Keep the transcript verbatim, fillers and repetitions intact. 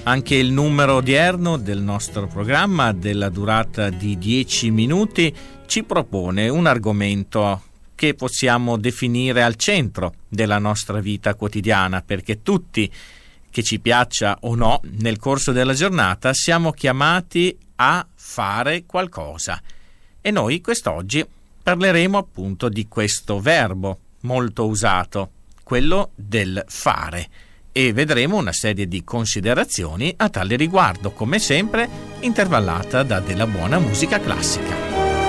Anche il numero odierno del nostro programma, della durata di dieci minuti, ci propone un argomento che possiamo definire al centro della nostra vita quotidiana, perché tutti, che ci piaccia o no, nel corso della giornata siamo chiamati a fare qualcosa. E noi quest'oggi parleremo appunto di questo verbo molto usato, quello del fare, e vedremo una serie di considerazioni a tale riguardo, come sempre intervallata da della buona musica classica.